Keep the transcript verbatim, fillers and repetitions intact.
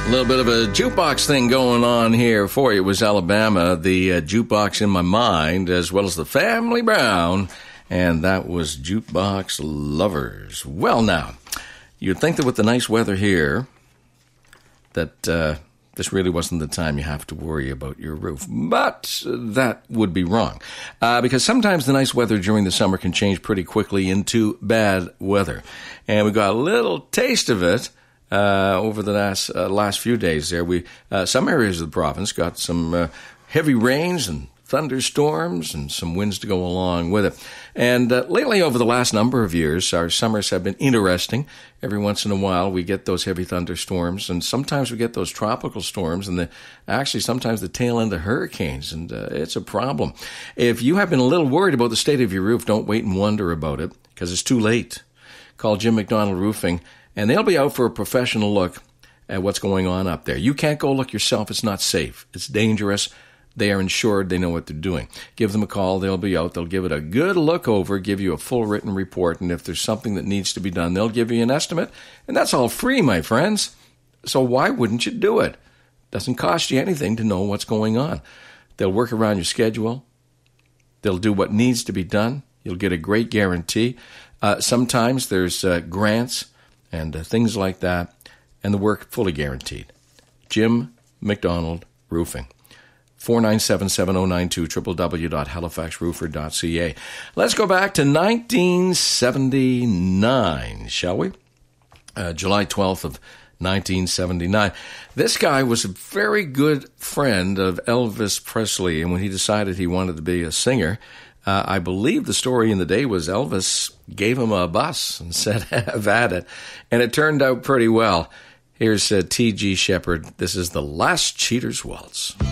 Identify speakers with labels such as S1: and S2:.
S1: A little bit of a jukebox thing going on here for you. It was Alabama, the uh, Jukebox in My Mind, as well as the Family Brown, and that was Jukebox Lovers. Well, now, you'd think that with the nice weather here, that uh, this really wasn't the time you have to worry about your roof, but that would be wrong, uh, because sometimes the nice weather during the summer can change pretty quickly into bad weather, and we got a little taste of it Uh, over the last uh, last few days there. We uh, some areas of the province got some uh, heavy rains and thunderstorms and some winds to go along with it. And uh, lately, over the last number of years, our summers have been interesting. Every once in a while, we get those heavy thunderstorms, and sometimes we get those tropical storms, and the, actually sometimes the tail end of hurricanes, and uh, it's a problem. If you have been a little worried about the state of your roof, don't wait and wonder about it, because it's too late. Call Jim McDonald Roofing, and they'll be out for a professional look at what's going on up there. You can't go look yourself. It's not safe. It's dangerous. They are insured. They know what they're doing. Give them a call. They'll be out. They'll give it a good look over, give you a full written report, and if there's something that needs to be done, they'll give you an estimate, and that's all free, my friends. So why wouldn't you do it? Doesn't cost you anything to know what's going on. They'll work around your schedule. They'll do what needs to be done. You'll get a great guarantee. Uh, sometimes there's uh, grants and uh, things like that, and the work fully guaranteed. Jim McDonald Roofing. four nine seven, seven oh nine two, w w w dot halifax roofer dot c a. Let's go back to nineteen seventy-nine, shall we? Uh, July twelfth of nineteen seventy-nine. This guy was a very good friend of Elvis Presley, and when he decided he wanted to be a singer, Uh, I believe the story in the day was Elvis gave him a bus and said, have at it. And it turned out pretty well. Here's uh, T G Shepherd. This is The Last Cheater's Waltz.